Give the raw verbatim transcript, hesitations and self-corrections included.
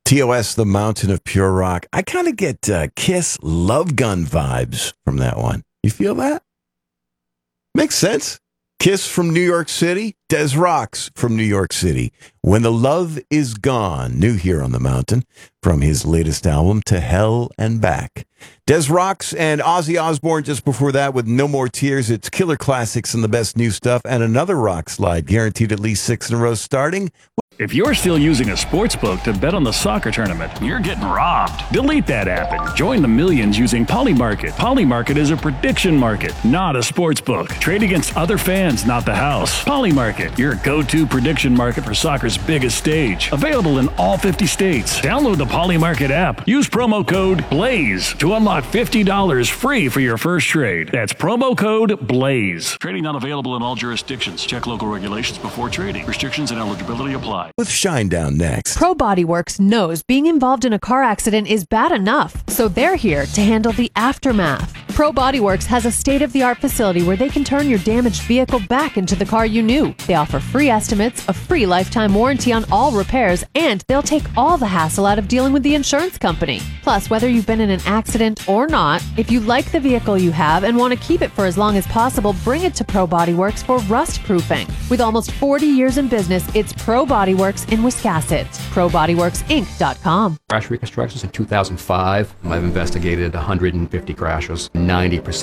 T O S, The Mountain of Pure Rock. I kind of get uh, Kiss Love Gun vibes from that one. You feel that? Makes sense. Kiss from New York City, Des Rocks from New York City. When the Love Is Gone, new here on the mountain, from his latest album, To Hell and Back. Des Rocks and Ozzy Osbourne just before that with No More Tears. It's killer classics and the best new stuff, and another rock slide, guaranteed at least six in a row starting. If you're still using a sports book to bet on the soccer tournament, you're getting robbed. Delete that app and join the millions using Polymarket. Polymarket is a prediction market, not a sports book. Trade against other fans, not the house. Polymarket, your go-to prediction market for soccer's biggest stage. Available in all fifty states. Download the Polymarket app. Use promo code BLAZE to unlock fifty dollars free for your first trade. That's promo code BLAZE. Trading not available in all jurisdictions. Check local regulations before trading. Restrictions and eligibility apply. With Shinedown next. Pro Bodyworks knows being involved in a car accident is bad enough, so they're here to handle the aftermath. Pro Bodyworks has a state-of-the-art facility where they can turn your damaged vehicle back into the car you knew. They offer free estimates, a free lifetime warranty on all repairs, and they'll take all the hassle out of dealing with the insurance company. Plus, whether you've been in an accident or not, if you like the vehicle you have and want to keep it for as long as possible, bring it to Pro Bodyworks for rust proofing. With almost forty years in business, it's Pro Bodyworks in Wiscasset. Pro Bodyworks Inc dot com. Crash reconstructions in two thousand five. I've investigated one hundred fifty crashes. ninety percent